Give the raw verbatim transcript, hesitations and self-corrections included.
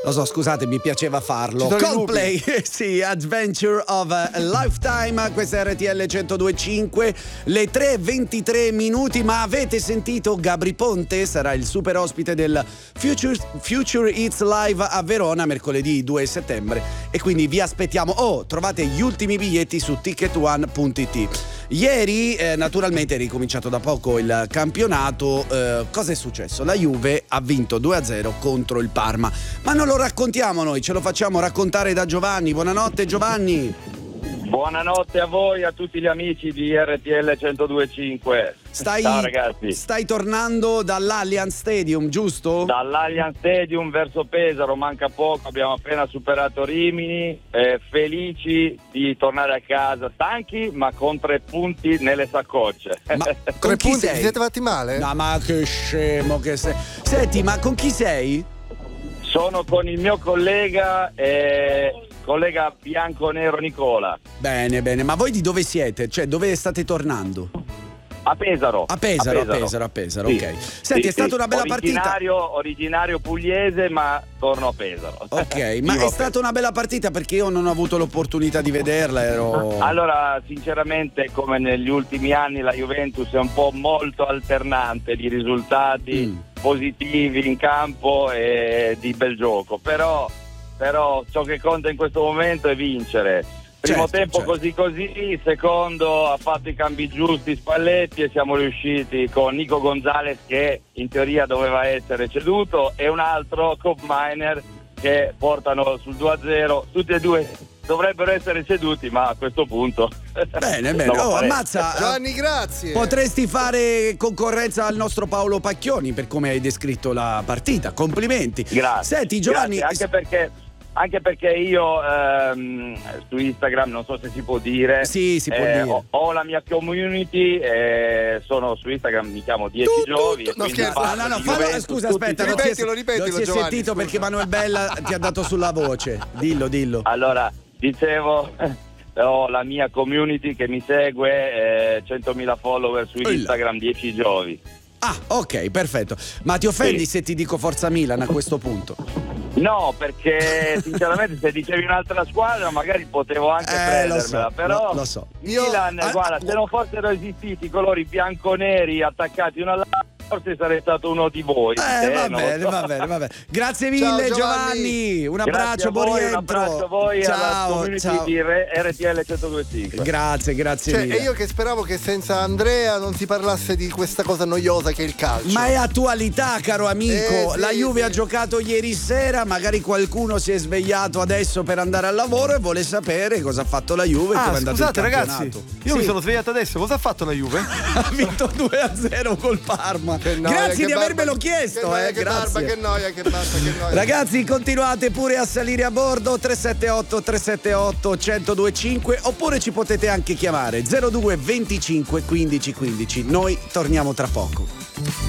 Lo so, scusate, mi piaceva farlo. Coldplay, sì, Adventure of a Lifetime, questa è R T L centodue e cinque, le tre e ventitré minuti, ma avete sentito Gabri Ponte? Sarà il super ospite del Future, Future Hits Live a Verona mercoledì due settembre e quindi vi aspettiamo. Oh, trovate gli ultimi biglietti su ticket one punto it. Ieri, eh, naturalmente, è ricominciato da poco il campionato. Eh, cosa è successo? La Juve ha vinto due a zero contro il Parma, ma non lo raccontiamo noi, ce lo facciamo raccontare da Giovanni. Buonanotte Giovanni. Buonanotte a voi, a tutti gli amici di R T L centodue e cinque. Stai, Ciao ragazzi. Stai tornando dall'Allianz Stadium, giusto? Dall'Allianz Stadium verso Pesaro, manca poco, abbiamo appena superato Rimini, eh, felici di tornare a casa, stanchi ma con tre punti nelle saccocce. Ma Tre con chi punti, sei? vi siete fatti male? No, ma che scemo che sei. Senti, ma con chi sei? Sono con il mio collega, eh, collega bianco-nero Nicola. Bene, bene, ma voi di dove siete? Cioè, dove state tornando? A Pesaro. A Pesaro, a a Pesaro, a Pesaro, Sì. ok. Senti, Sì, è stata sì. una bella originario, partita. Originario pugliese, ma torno a Pesaro. Ok, ma Vivo è a stata una bella partita perché io non ho avuto l'opportunità di vederla, ero... Allora, sinceramente, come negli ultimi anni, la Juventus è un po' molto alternante di risultati Mm. positivi in campo e di bel gioco, però, però ciò che conta in questo momento è vincere. Primo Certo, tempo certo. così così, secondo ha fatto i cambi giusti Spalletti e siamo riusciti con Nico Gonzalez, che in teoria doveva essere ceduto, e un altro Cop Miner che portano sul due a zero. Tutti e due dovrebbero essere ceduti, ma a questo punto Bene, bene. non lo Oh, faremo. ammazza. Giovanni, grazie. Potresti fare concorrenza al nostro Paolo Pacchioni per come hai descritto la partita. Complimenti. Grazie. Senti, Giovanni. Grazie, anche perché anche perché io ehm, su Instagram, non so se si può dire, Sì, si può eh, dire. Ho, ho la mia community, eh, sono su Instagram, mi chiamo dieci Tu, tu, Giovi. tu, e no, quindi scherzo. parlo No, no, no, di fallo, Juventus scusa, tutti i aspetta, non giorni. si è, Ripetilo, ripetilo, non si è Giovanni, sentito scusa. perché Manuel Bella ti ha dato sulla voce. Dillo, dillo. Allora, dicevo, ho la mia community che mi segue, eh, centomila follower su Ulla. Instagram, dieci Giovi. Ah, ok, perfetto. Ma ti offendi Sì. se ti dico Forza Milan a questo punto? No, perché sinceramente se dicevi un'altra squadra magari potevo anche Eh, lo prendermela, so, però lo, lo so. Milan, Io- guarda, ah, se non fossero esistiti i colori bianco-neri attaccati uno all'altro, forse sarei stato uno di voi. Eh, Eh, va non lo bene, so. va bene, va bene. Grazie Ciao, mille Giovanni. Giovanni. Un Grazie abbraccio, a buon voi, un rientro. abbraccio a voi e alla Ciao, community ciao. di R T L centodue e cinque. Grazie, grazie Cioè, mille. e io che speravo che senza Andrea non si parlasse di questa cosa noiosa che è il calcio. Ma è attualità, caro amico. Eh, sì, La Juve sì. ha giocato ieri sera, magari qualcuno si è svegliato adesso per andare al lavoro e vuole sapere cosa ha fatto la Juve e come Ah, è andato scusate il ragazzi, campionato. io Sì. mi sono svegliato adesso, cosa ha fatto la Juve? Ha vinto due a zero col Parma. Che noia, Grazie che di barba- avermelo che chiesto, noia, eh, che grazie. barba, che noia, che basta, che noia. Ragazzi, continuate pure a salire a bordo tre sette otto tre sette otto centodue e cinque oppure ci potete anche chiamare zero due venticinque quindici quindici. Noi torniamo tra poco.